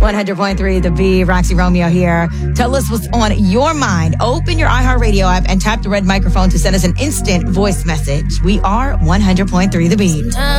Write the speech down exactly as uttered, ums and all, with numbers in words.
one hundred point three The Beat. Roxy Romeo here. Tell us what's on your mind. Open your iHeartRadio app and tap the red microphone to send us an instant voice message. We are one hundred point three The Beat.